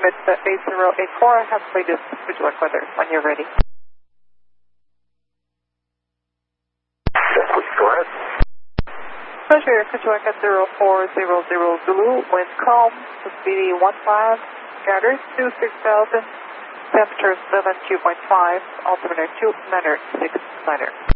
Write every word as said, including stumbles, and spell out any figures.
limit eight zero eight four, have latest Kujalleq weather when you're ready. Please go ahead. Pleasure, Kujalleq at zero four zero zero Zulu, wind calm, speedy one five, scattered two six thousand, temperature seven two point five, altimeter two niner six niner.